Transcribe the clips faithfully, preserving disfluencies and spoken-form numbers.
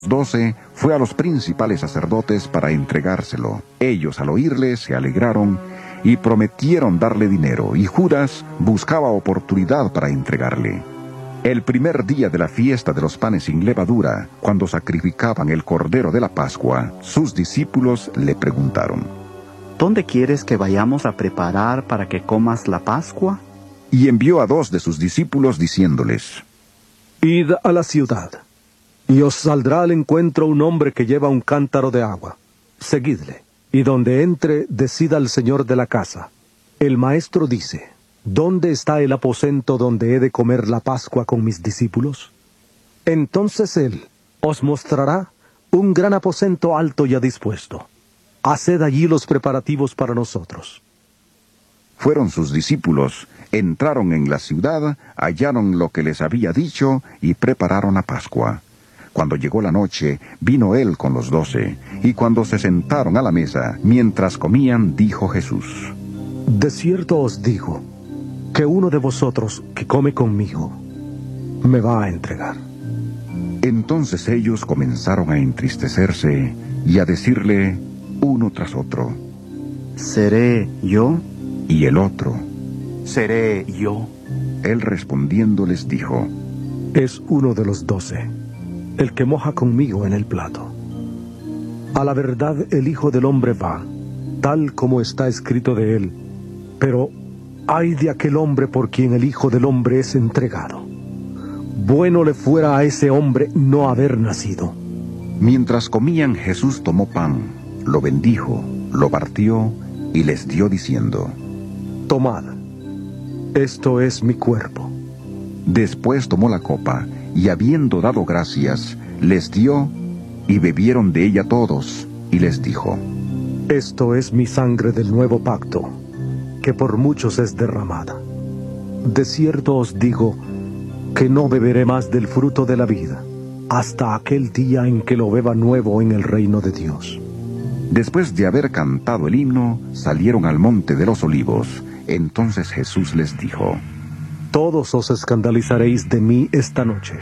doce fue a los principales sacerdotes para entregárselo. Ellos, al oírle, se alegraron y prometieron darle dinero, y Judas buscaba oportunidad para entregarle. El primer día de la fiesta de los panes sin levadura, cuando sacrificaban el cordero de la Pascua, sus discípulos le preguntaron: ¿Dónde quieres que vayamos a preparar para que comas la Pascua? Y envió a dos de sus discípulos diciéndoles: Id a la ciudad, y os saldrá al encuentro un hombre que lleva un cántaro de agua. Seguidle, y donde entre, decid al señor de la casa: el maestro dice, ¿dónde está el aposento donde he de comer la Pascua con mis discípulos? Entonces él os mostrará un gran aposento alto ya dispuesto. Haced allí los preparativos para nosotros. Fueron sus discípulos, entraron en la ciudad, hallaron lo que les había dicho y prepararon la Pascua. Cuando llegó la noche, vino él con los doce, y cuando se sentaron a la mesa, mientras comían, dijo Jesús: De cierto os digo, que uno de vosotros que come conmigo, me va a entregar. Entonces ellos comenzaron a entristecerse y a decirle uno tras otro: ¿Seré yo? Y el otro: ¿Seré yo? Él respondiendo les dijo: Es uno de los doce, el que moja conmigo en el plato. A la verdad el Hijo del Hombre va, tal como está escrito de él, pero ay de aquel hombre por quien el Hijo del Hombre es entregado. Bueno le fuera a ese hombre no haber nacido. Mientras comían, Jesús tomó pan, lo bendijo, lo partió y les dio diciendo: Tomad, esto es mi cuerpo. Después tomó la copa, y habiendo dado gracias, les dio, y bebieron de ella todos, y les dijo: Esto es mi sangre del nuevo pacto, que por muchos es derramada. De cierto os digo, que no beberé más del fruto de la vida, hasta aquel día en que lo beba nuevo en el reino de Dios. Después de haber cantado el himno, salieron al monte de los olivos. Entonces Jesús les dijo: Todos os escandalizaréis de mí esta noche,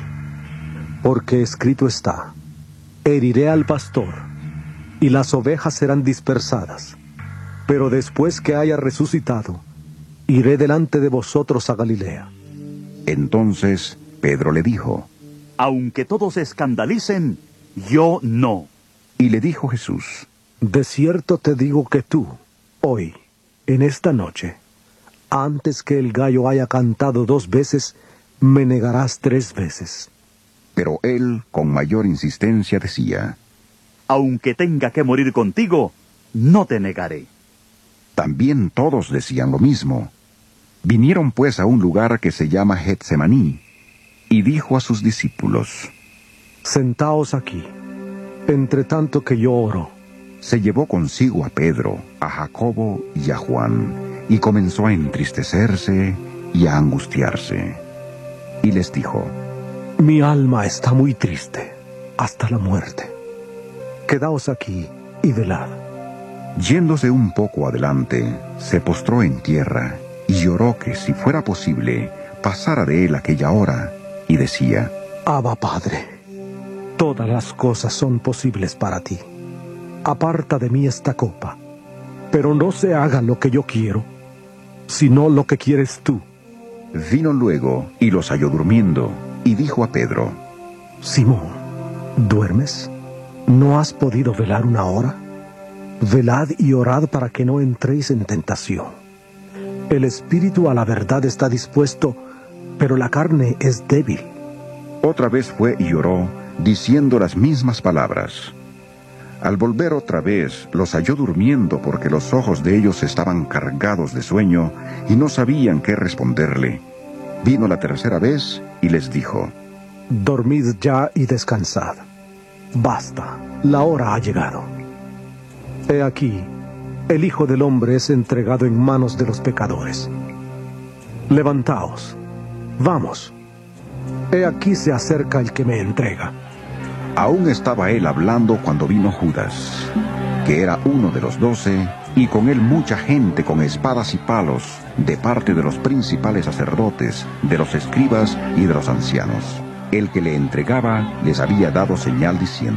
porque escrito está: heriré al pastor, y las ovejas serán dispersadas. Pero después que haya resucitado, iré delante de vosotros a Galilea. Entonces Pedro le dijo: Aunque todos se escandalicen, yo no. Y le dijo Jesús: De cierto te digo que tú, hoy, en esta noche, antes que el gallo haya cantado dos veces, me negarás tres veces. Pero él, con mayor insistencia, decía: Aunque tenga que morir contigo, no te negaré. También todos decían lo mismo. Vinieron pues a un lugar que se llama Getsemaní, y dijo a sus discípulos: Sentaos aquí, entre tanto que yo oro. Se llevó consigo a Pedro, a Jacobo y a Juan, y comenzó a entristecerse y a angustiarse. Y les dijo: Mi alma está muy triste, hasta la muerte. Quedaos aquí y velad. Yéndose un poco adelante, se postró en tierra, y lloró que, si fuera posible, pasara de él aquella hora, y decía: Abba, Padre, todas las cosas son posibles para ti. Aparta de mí esta copa, pero no se haga lo que yo quiero, sino lo que quieres tú. Vino luego y los halló durmiendo, y dijo a Pedro: Simón, ¿duermes? ¿No has podido velar una hora? Velad y orad para que no entréis en tentación. El espíritu a la verdad está dispuesto, pero la carne es débil. Otra vez fue y oró, diciendo las mismas palabras. Al volver otra vez, los halló durmiendo porque los ojos de ellos estaban cargados de sueño y no sabían qué responderle. Vino la tercera vez y les dijo: Dormid ya y descansad. Basta, la hora ha llegado. He aquí, el Hijo del Hombre es entregado en manos de los pecadores. Levantaos, vamos. He aquí se acerca el que me entrega. Aún estaba él hablando cuando vino Judas, que era uno de los doce, y con él mucha gente con espadas y palos, de parte de los principales sacerdotes, de los escribas y de los ancianos. El que le entregaba les había dado señal diciendo: